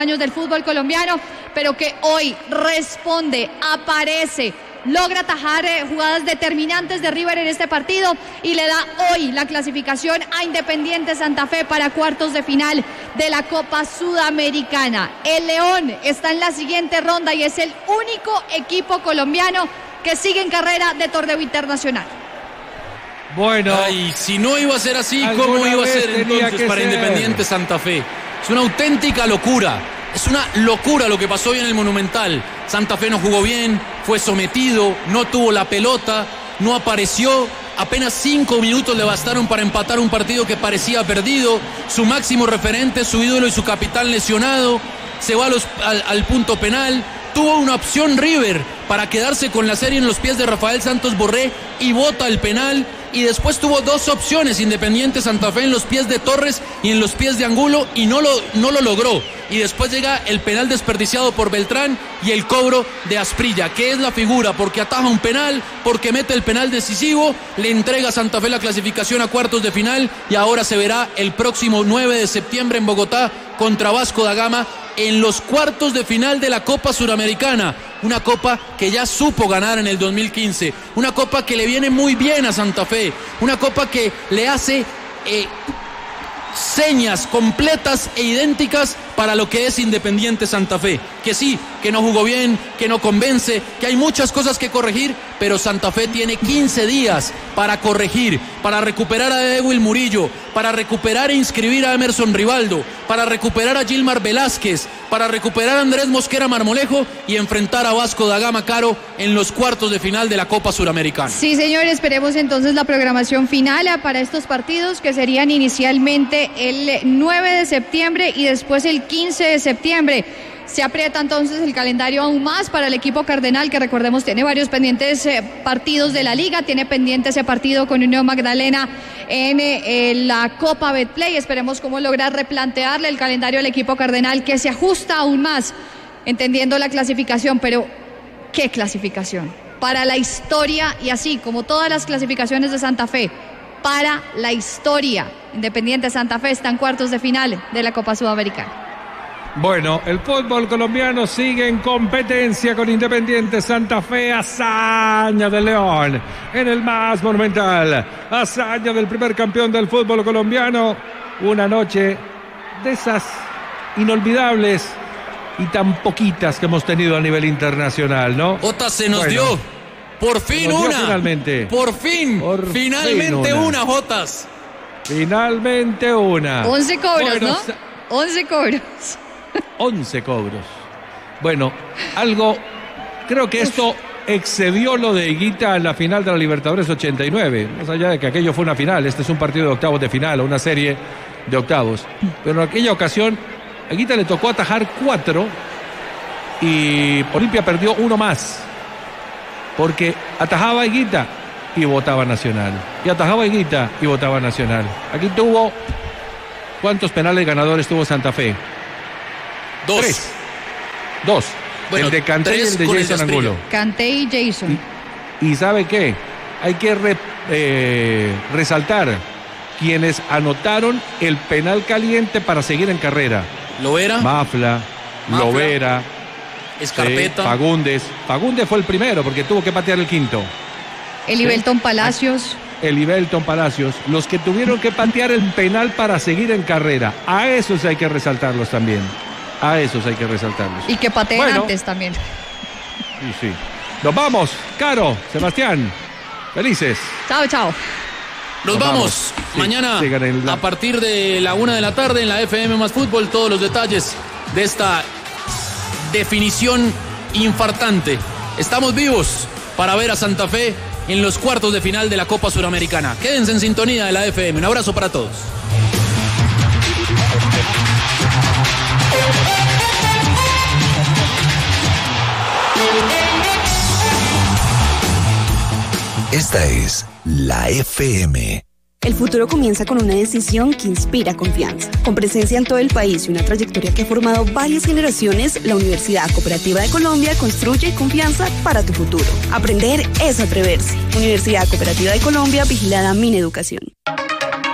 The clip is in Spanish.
años del fútbol colombiano, pero que hoy responde, aparece, logra atajar jugadas determinantes de River en este partido y le da hoy la clasificación a Independiente Santa Fe para cuartos de final de la Copa Sudamericana. El León está en la siguiente ronda y es el único equipo colombiano que sigue en carrera de torneo internacional. Bueno, y si no iba a ser así, ¿cómo iba a ser entonces para Independiente Santa Fe? Es una auténtica locura. Es una locura lo que pasó hoy en el Monumental. Santa Fe no jugó bien, fue sometido, no tuvo la pelota, no apareció. Apenas 5 minutos le bastaron para empatar un partido que parecía perdido. Su máximo referente, su ídolo y su capitán lesionado. Se va al punto penal. Tuvo una opción River para quedarse con la serie en los pies de Rafael Santos Borré y bota el penal. Y después tuvo 2 opciones Independiente Santa Fe en los pies de Torres y en los pies de Angulo y no lo logró. Y después llega el penal desperdiciado por Beltrán y el cobro de Asprilla, que es la figura, porque ataja un penal, porque mete el penal decisivo, le entrega a Santa Fe la clasificación a cuartos de final y ahora se verá el próximo 9 de septiembre en Bogotá contra Vasco da Gama en los cuartos de final de la Copa Suramericana. Una copa que ya supo ganar en el 2015, una copa que le viene muy bien a Santa Fe, una copa que le hace señas completas e idénticas para lo que es Independiente Santa Fe, que sí, que no jugó bien, que no convence, que hay muchas cosas que corregir, pero Santa Fe tiene 15 días para corregir, para recuperar a Edwin Murillo, para recuperar e inscribir a Emerson Rivaldo, para recuperar a Gilmar Velázquez, para recuperar a Andrés Mosquera Marmolejo y enfrentar a Vasco da Gama Caro en los cuartos de final de la Copa Suramericana. Sí, señor, esperemos entonces la programación final para estos partidos, que serían inicialmente el 9 de septiembre y después el 15 de septiembre. Se aprieta entonces el calendario aún más para el equipo cardenal, que recordemos tiene varios pendientes partidos de la liga, tiene pendiente ese partido con Unión Magdalena en la Copa Betplay. Esperemos cómo lograr replantearle el calendario al equipo cardenal, que se ajusta aún más, entendiendo la clasificación, pero ¿qué clasificación? Para la historia, y así como todas las clasificaciones de Santa Fe, para la historia. Independiente Santa Fe está en cuartos de final de la Copa Sudamericana. Bueno, el fútbol colombiano sigue en competencia con Independiente Santa Fe. Hazaña del León en el más monumental. Hazaña del primer campeón del fútbol colombiano. Una noche de esas inolvidables y tan poquitas que hemos tenido a nivel internacional, ¿no? Jota, se nos dio. Por fin una. Finalmente. Por fin. Finalmente una, Jotas. Finalmente una. 11 cobros, bueno, ¿no? 11 cobros. 11 cobros. Bueno, creo que esto excedió lo de Higuita en la final de la Libertadores 89. Más allá de que aquello fue una final, este es un partido de octavos de final o una serie de octavos. Pero en aquella ocasión, a Higuita le tocó atajar 4 y Olimpia perdió 1 más. Porque atajaba a Higuita y votaba Nacional. Y atajaba a Higuita y votaba Nacional. Aquí tuvo... ¿Cuántos penales ganadores tuvo Santa Fe? 2. 2. Bueno, el de Kanté y el de Jason Angulo. Kanté y Jason. Y ¿sabe qué? Hay que resaltar quienes anotaron el penal caliente para seguir en carrera. Lovera. Mafla. Lovera. Escarpeta. Fagundes. Fagundes fue el primero porque tuvo que patear el quinto. Elibelton Palacios. Elibelton Palacios, los que tuvieron que patear el penal para seguir en carrera. A esos hay que resaltarlos también. A esos hay que resaltarlos. Y que pateen antes también. Sí. Nos vamos, Caro, Sebastián. Felices. Chao. Nos vamos. Mañana a partir de la 1 de la tarde en la FM Más Fútbol, todos los detalles de esta definición infartante. Estamos vivos para ver a Santa Fe en los cuartos de final de la Copa Suramericana. Quédense en sintonía de la FM. Un abrazo para todos. Esta es la FM. El futuro comienza con una decisión que inspira confianza. Con presencia en todo el país y una trayectoria que ha formado varias generaciones, la Universidad Cooperativa de Colombia construye confianza para tu futuro. Aprender es atreverse. Universidad Cooperativa de Colombia, vigilada Mineducación.